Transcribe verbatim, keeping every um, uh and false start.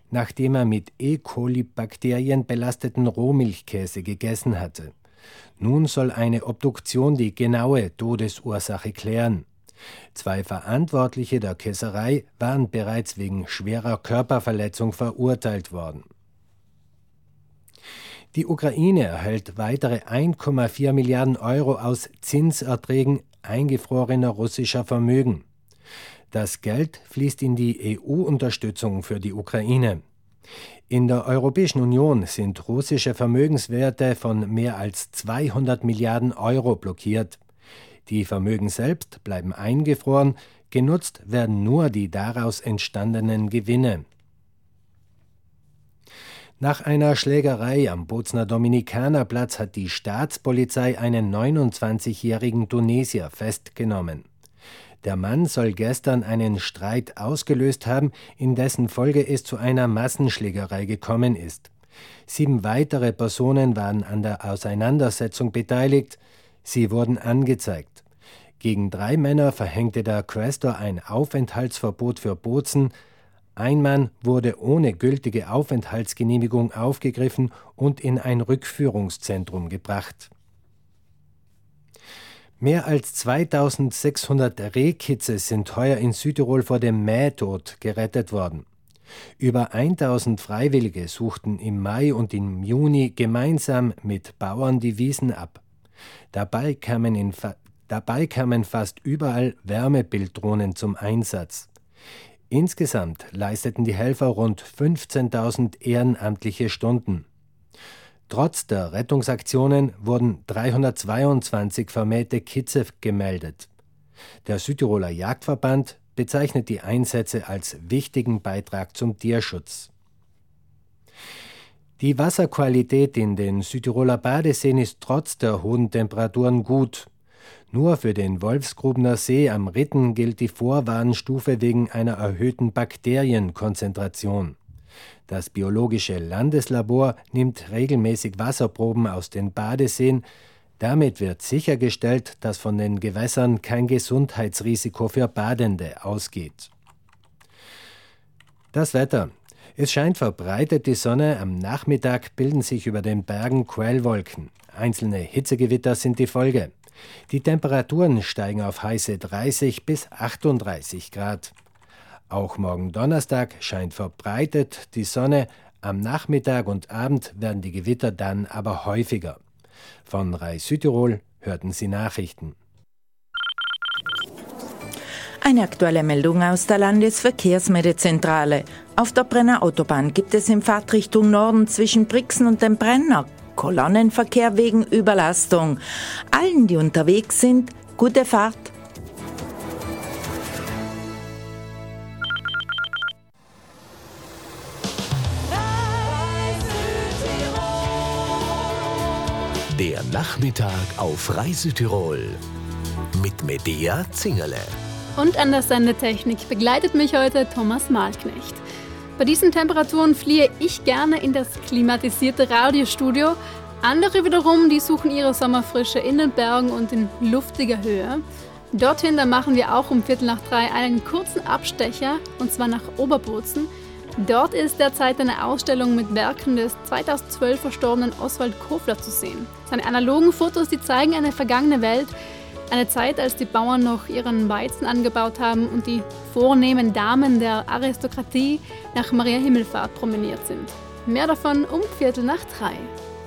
nachdem er mit E. coli-Bakterien belasteten Rohmilchkäse gegessen hatte. Nun soll eine Obduktion die genaue Todesursache klären. Zwei Verantwortliche der Käserei waren bereits wegen schwerer Körperverletzung verurteilt worden. Die Ukraine erhält weitere ein Komma vier Milliarden Euro aus Zinserträgen eingefrorener russischer Vermögen. Das Geld fließt in die E U-Unterstützung für die Ukraine. In der Europäischen Union sind russische Vermögenswerte von mehr als zweihundert Milliarden Euro blockiert. Die Vermögen selbst bleiben eingefroren, genutzt werden nur die daraus entstandenen Gewinne. Nach einer Schlägerei am Bozner Dominikanerplatz hat die Staatspolizei einen neunundzwanzigjährigen Tunesier festgenommen. Der Mann soll gestern einen Streit ausgelöst haben, in dessen Folge es zu einer Massenschlägerei gekommen ist. Sieben weitere Personen waren an der Auseinandersetzung beteiligt. Sie wurden angezeigt. Gegen drei Männer verhängte der Quästor ein Aufenthaltsverbot für Bozen. Ein Mann wurde ohne gültige Aufenthaltsgenehmigung aufgegriffen und in ein Rückführungszentrum gebracht. Mehr als zweitausendsechshundert Rehkitze sind heuer in Südtirol vor dem Mähtod gerettet worden. Über tausend Freiwillige suchten im Mai und im Juni gemeinsam mit Bauern die Wiesen ab. Dabei kamen, in fa- dabei kamen fast überall Wärmebilddrohnen zum Einsatz. Insgesamt leisteten die Helfer rund fünfzehntausend ehrenamtliche Stunden. Trotz der Rettungsaktionen wurden dreihundertzweiundzwanzig vermählte Kitze gemeldet. Der Südtiroler Jagdverband bezeichnet die Einsätze als wichtigen Beitrag zum Tierschutz. Die Wasserqualität in den Südtiroler Badeseen ist trotz der hohen Temperaturen gut. Nur für den Wolfsgrubener See am Ritten gilt die Vorwarnstufe wegen einer erhöhten Bakterienkonzentration. Das Biologische Landeslabor nimmt regelmäßig Wasserproben aus den Badeseen. Damit wird sichergestellt, dass von den Gewässern kein Gesundheitsrisiko für Badende ausgeht. Das Wetter. Es scheint verbreitet die Sonne, am Nachmittag bilden sich über den Bergen Quellwolken. Einzelne Hitzegewitter sind die Folge. Die Temperaturen steigen auf heiße dreißig bis achtunddreißig Grad. Auch morgen Donnerstag scheint verbreitet die Sonne, am Nachmittag und Abend werden die Gewitter dann aber häufiger. Von R A I Südtirol hörten Sie Nachrichten. Eine aktuelle Meldung aus der Landesverkehrsmeldezentrale. Auf der Brenner Autobahn gibt es in Fahrtrichtung Norden zwischen Brixen und dem Brenner Kolonnenverkehr wegen Überlastung. Allen, die unterwegs sind, gute Fahrt. Der Nachmittag auf R A I Südtirol mit Medea Zingerle. Und an der Sendetechnik begleitet mich heute Thomas Mahlknecht. Bei diesen Temperaturen fliehe ich gerne in das klimatisierte Radiostudio. Andere wiederum, die suchen ihre Sommerfrische in den Bergen und in luftiger Höhe. Dorthin, da machen wir auch um Viertel nach drei einen kurzen Abstecher, und zwar nach Oberbozen. Dort ist derzeit eine Ausstellung mit Werken des zweitausendzwölf verstorbenen Oswald Kofler zu sehen. Seine analogen Fotos, die zeigen eine vergangene Welt, eine Zeit, als die Bauern noch ihren Weizen angebaut haben und die vornehmen Damen der Aristokratie nach Maria Himmelfahrt promeniert sind. Mehr davon um Viertel nach drei.